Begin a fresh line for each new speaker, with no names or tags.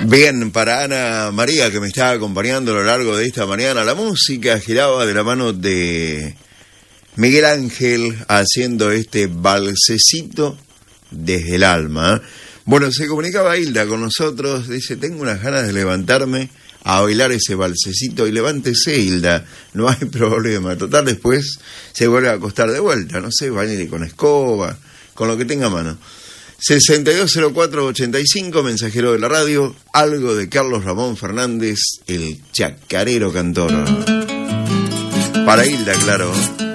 Bien, para Ana María, que me está acompañando a lo largo de esta mañana, la música giraba de la mano de Miguel Ángel haciendo este balsecito desde el alma. Bueno, se comunicaba Hilda con nosotros, dice, tengo unas ganas de levantarme a bailar ese balsecito, y levántese, Hilda, no hay problema. Total, después se vuelve a acostar de vuelta, no sé, baile con escoba, con lo que tenga a mano. 620485, mensajero de la radio, algo de Carlos Ramón Fernández, el chacarero cantor. Para Hilda, claro.